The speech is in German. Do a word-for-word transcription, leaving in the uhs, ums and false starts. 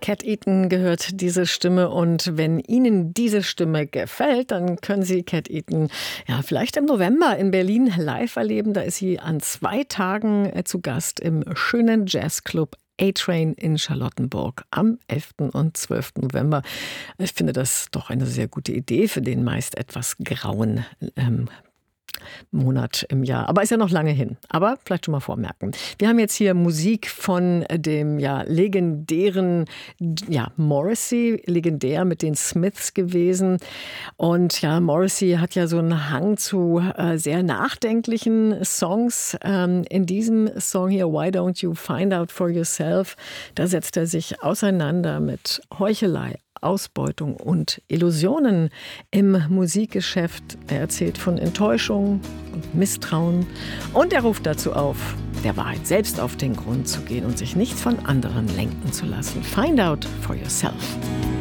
Cat Eaton gehört diese Stimme, und wenn Ihnen diese Stimme gefällt, dann können Sie Cat Eaton ja vielleicht im November in Berlin live erleben. Da ist sie an zwei Tagen zu Gast im schönen Jazzclub A-Train in Charlottenburg am elften und zwölften November. Ich finde das doch eine sehr gute Idee für den meist etwas grauen ähm, Monat im Jahr. Aber ist ja noch lange hin. Aber vielleicht schon mal vormerken. Wir haben jetzt hier Musik von dem ja legendären ja, Morrissey, legendär mit den Smiths gewesen. Und ja, Morrissey hat ja so einen Hang zu äh, sehr nachdenklichen Songs. Ähm, in diesem Song hier, Why Don't You Find Out For Yourself, da setzt er sich auseinander mit Heuchelei, Ausbeutung und Illusionen im Musikgeschäft. Er erzählt von Enttäuschung und Misstrauen, und er ruft dazu auf, der Wahrheit selbst auf den Grund zu gehen und sich nicht von anderen lenken zu lassen. Find out for yourself.